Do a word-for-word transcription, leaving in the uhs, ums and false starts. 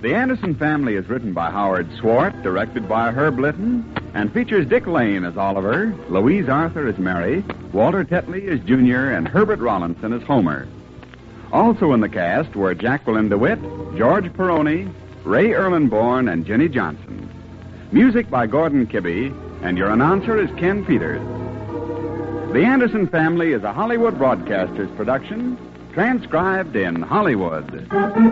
The Anderson Family is written by Howard Swart, directed by Herb Litton, and features Dick Lane as Oliver, Louise Arthur as Mary, Walter Tetley as Junior, and Herbert Rollinson as Homer. Also in the cast were Jacqueline DeWitt, George Peroni, Ray Erlenborn, and Jenny Johnson. Music by Gordon Kibbe, and your announcer is Ken Peters. The Anderson Family is a Hollywood Broadcasters production, transcribed in Hollywood.